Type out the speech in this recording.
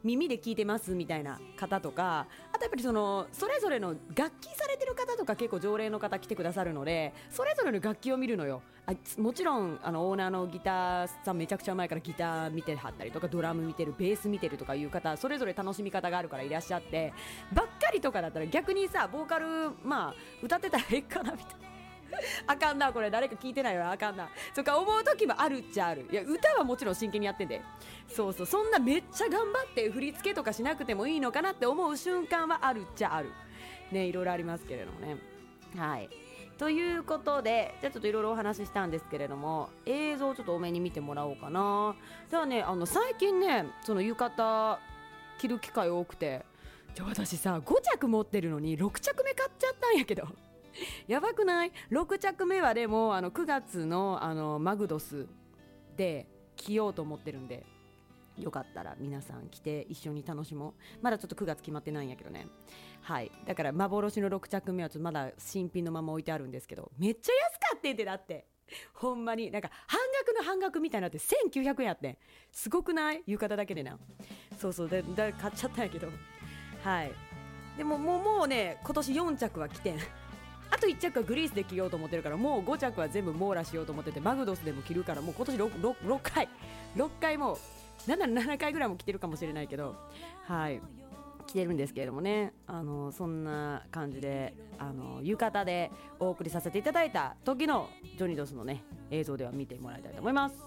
耳で聞いてますみたいな方とか、あとやっぱりそれぞれの楽器されてる方とか結構常連の方来てくださるので、それぞれの楽器を見るのよ。もちろんオーナーのギターさんめちゃくちゃうまいからギター見てはったりとか、ドラム見てる、ベース見てるとかいう方、それぞれ楽しみ方があるからいらっしゃって、ばっかりとかだったら逆にさ、ボーカル歌ってたらええかなみたいなあかんな、これ誰か聞いてないよ、あかんなとか思う時もあるっちゃある。いや、歌はもちろん真剣にやってんで、そうそう、そんなめっちゃ頑張って振り付けとかしなくてもいいのかなって思う瞬間はあるっちゃあるね。いろいろありますけれどもね。はい、ということで、じゃあちょっといろいろお話ししたんですけれども、映像をちょっと多めに見てもらおうかな。じゃあね、最近ね、その浴衣着る機会多くて、じゃあ私さ5着持ってるのに6着目買っちゃったんやけどやばくない？ 6 着目はでも9月のマグドスで着ようと思ってるんで、よかったら皆さん来て一緒に楽しもう。まだちょっと9月決まってないんやけどね。はい、だから幻の6着目はちょっとまだ新品のまま置いてあるんですけど、めっちゃ安かってんって。だってほんまになんか半額の半額みたいになって1900円やってん。すごくない？浴衣だけでな。そうそう、で買っちゃったんやけど、はい、でももうね、今年4着は着てん。あと1着はグリースで着ようと思ってるから、もう5着は全部網羅しようと思ってて、マグドスでも着るから、もう今年 6回もう7回ぐらいも着てるかもしれないけど、はい着てるんですけれどもね。そんな感じで浴衣でお送りさせていただいた時のジョニードスのね映像では見てもらいたいと思います。